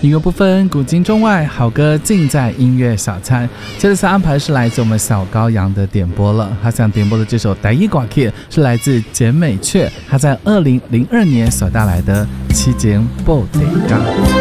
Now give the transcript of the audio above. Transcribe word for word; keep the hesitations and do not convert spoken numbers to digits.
音乐不分古今中外，好歌尽在音乐小餐。这次安排是来自我们小羔羊的点播了，他想点播的这首《台语歌曲》是来自简美雀，他在二零零二年所带来的《七间布袋港》。